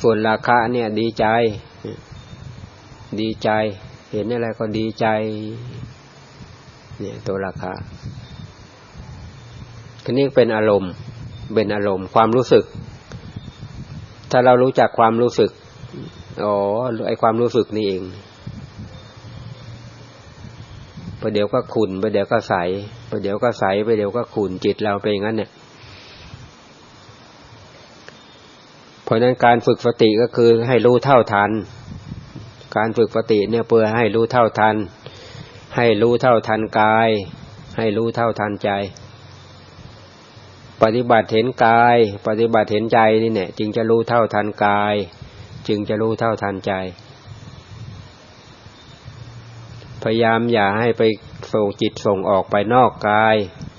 ส่วนราคะเนี่ยดีใจเห็นอะไรก็ดีใจเนี่ยตัวราคะทีนี้เป็นอารมณ์ความรู้สึกถ้าเรารู้จักความรู้สึกไอ้ความรู้สึกนี่เองประเดี๋ยวก็ขุ่นประเดี๋ยวก็ใสประเดี๋ยวก็ใสประเดี๋ยวก็ขุ่นจิตเราเป็นอย่างนั้นเนี่ยเพราะนั้นการฝึกสติก็คือให้รู้เท่าทันการฝึกสติเนี่ยเพื่อให้รู้เท่าทันกายให้รู้เท่าทันใจปฏิบัติเห็นกายปฏิบัติเห็นใจนี่เนี่ยจึงจะรู้เท่าทันกายจึงจะรู้เท่าทันใจพยายามอย่าให้ไปส่งจิตส่งออกไปนอกกาย